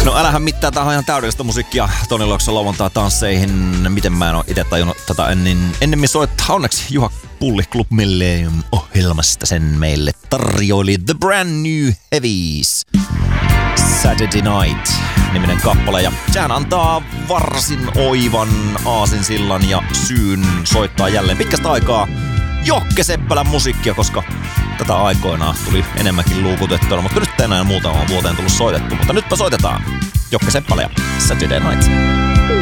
No älähän mitään, tää on ihan täydellistä musiikkia Toni Lokson lauantai tansseihin. Miten mä en oo ite tajunnut ennemmin soittaa. Onneksi Juha Pulli Club Millennium -ohjelmasta sen meille tarjoili The Brand New Heavies. Saturday Night -niminen kappale, ja sehän antaa varsin oivan aasinsillan ja syyn soittaa jälleen pitkästä aikaa Jokke Seppälän musiikkia, koska tätä aikoinaan tuli enemmänkin luukutettua, mutta nyt enää muutamaan vuoteen tullut soitettu, mutta nytpä soitetaan Jokke Seppälä ja Saturday Night.